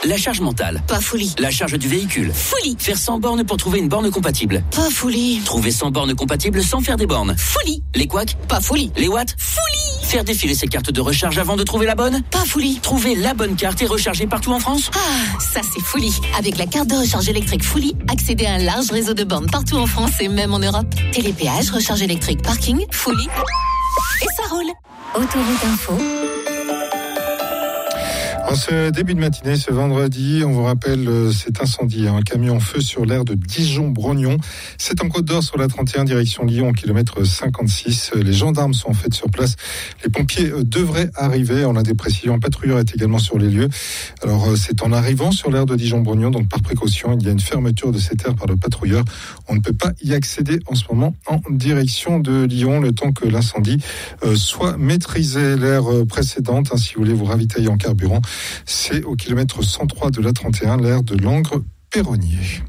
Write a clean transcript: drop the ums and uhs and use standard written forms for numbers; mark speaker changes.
Speaker 1: La charge mentale.
Speaker 2: Pas folie.
Speaker 1: La charge du véhicule.
Speaker 2: Folie.
Speaker 1: Faire 100 bornes pour trouver une borne compatible.
Speaker 2: Pas folie.
Speaker 1: Trouver 100 bornes compatibles sans faire des bornes.
Speaker 2: Folie.
Speaker 1: Les couacs.
Speaker 2: Pas folie.
Speaker 1: Les watts.
Speaker 2: Folie.
Speaker 1: Faire défiler ses cartes de recharge avant de trouver la bonne.
Speaker 2: Pas folie.
Speaker 1: Trouver la bonne carte et recharger partout en France.
Speaker 2: Ah, ça c'est folie. Avec la carte de recharge électrique Folie, accédez à un large réseau de bornes partout en France et même en Europe. Télépéage, recharge électrique, parking, Folie. Et ça roule. Autoroute Info.
Speaker 3: En ce début de matinée, ce vendredi, on vous rappelle cet incendie, un camion en feu sur l'aire de Dijon-Brognon. C'est en Côte d'Or sur la 31 direction Lyon, kilomètre 56. Les gendarmes sont en fait sur place. Les pompiers devraient arriver. On a des précisions. Un patrouilleur est également sur les lieux. Alors, c'est en arrivant sur l'aire de Dijon-Brognon, donc par précaution, il y a une fermeture de cette aire par le patrouilleur. On ne peut pas y accéder en ce moment en direction de Lyon, le temps que l'incendie soit maîtrisé. L'aire précédente, si vous voulez vous ravitailler en carburant, c'est au kilomètre 103 de la 31, l'aire de Langres-Perronnier.